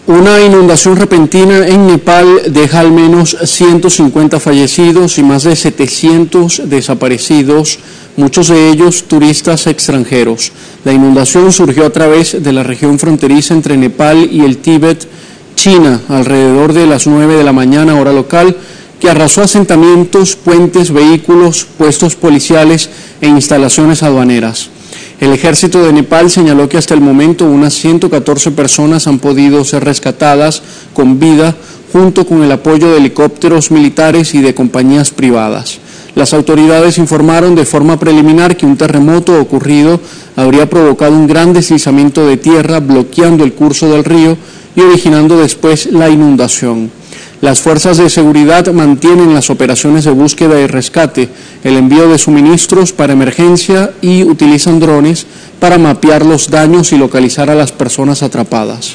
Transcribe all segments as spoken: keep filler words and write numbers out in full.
Una inundación repentina en Nepal deja al menos ciento cincuenta fallecidos y más de setecientos desaparecidos, muchos de ellos turistas extranjeros. La inundación surgió a través de la región fronteriza entre Nepal y el Tíbet, China, alrededor de las nueve de la mañana hora local, que arrasó asentamientos, puentes, vehículos, puestos policiales e instalaciones aduaneras. El ejército de Nepal señaló que hasta el momento unas ciento catorce personas han podido ser rescatadas con vida, junto con el apoyo de helicópteros militares y de compañías privadas. Las autoridades informaron de forma preliminar que un terremoto ocurrido habría provocado un gran deslizamiento de tierra, bloqueando el curso del río y originando después la inundación. Las fuerzas de seguridad mantienen las operaciones de búsqueda y rescate, el envío de suministros para emergencia y utilizan drones para mapear los daños y localizar a las personas atrapadas.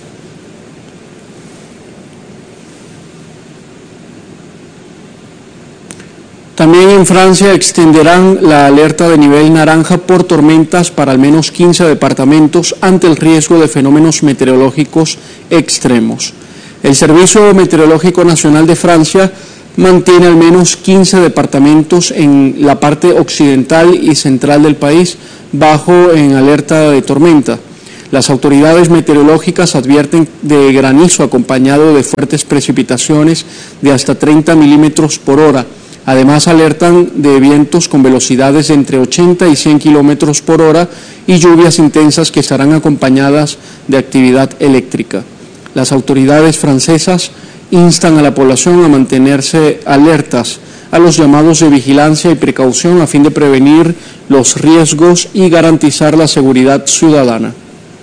También en Francia extenderán la alerta de nivel naranja por tormentas para al menos quince departamentos ante el riesgo de fenómenos meteorológicos extremos. El Servicio Meteorológico Nacional de Francia mantiene al menos quince departamentos en la parte occidental y central del país bajo en alerta de tormenta. Las autoridades meteorológicas advierten de granizo acompañado de fuertes precipitaciones de hasta treinta milímetros por hora. Además alertan de vientos con velocidades de entre ochenta y cien kilómetros por hora y lluvias intensas que estarán acompañadas de actividad eléctrica. Las autoridades francesas instan a la población a mantenerse alertas a los llamados de vigilancia y precaución a fin de prevenir los riesgos y garantizar la seguridad ciudadana.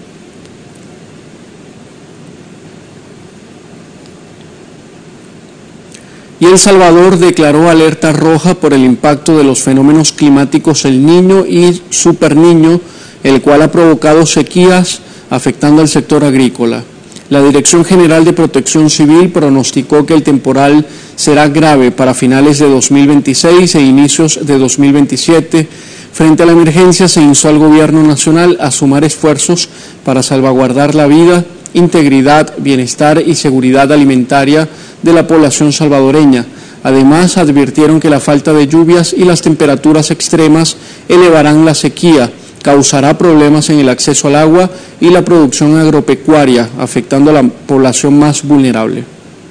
Y El Salvador declaró alerta roja por el impacto de los fenómenos climáticos El Niño y Super Niño, el cual ha provocado sequías afectando al sector agrícola. La Dirección General de Protección Civil pronosticó que el temporal será grave para finales de dos mil veintiséis e inicios de dos mil veintisiete. Frente a la emergencia se instó al Gobierno Nacional a sumar esfuerzos para salvaguardar la vida, integridad, bienestar y seguridad alimentaria de la población salvadoreña. Además, advirtieron que la falta de lluvias y las temperaturas extremas elevarán la sequía, causará problemas en el acceso al agua y la producción agropecuaria, afectando a la población más vulnerable.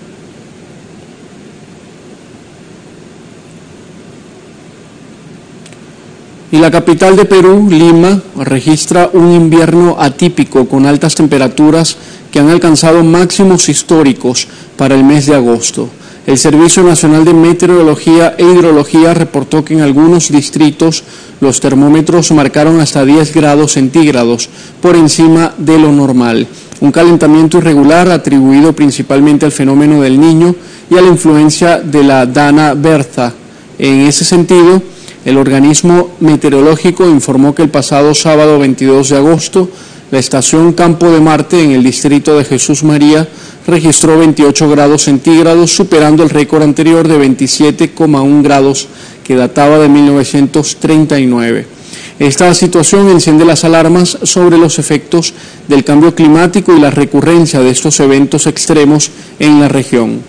Y la capital de Perú, Lima, registra un invierno atípico con altas temperaturas que han alcanzado máximos históricos para el mes de agosto. El Servicio Nacional de Meteorología e Hidrología reportó que en algunos distritos los termómetros marcaron hasta diez grados centígrados por encima de lo normal. Un calentamiento irregular atribuido principalmente al fenómeno del Niño y a la influencia de la Dana Bertha. En ese sentido, el organismo meteorológico informó que el pasado sábado veintidós de agosto, la estación Campo de Marte en el distrito de Jesús María registró veintiocho grados centígrados, superando el récord anterior de veintisiete coma uno grados que databa de mil novecientos treinta y nueve. Esta situación enciende las alarmas sobre los efectos del cambio climático y la recurrencia de estos eventos extremos en la región.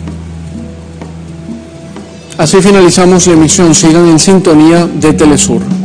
Así finalizamos la emisión. Sigan en sintonía de Telesur.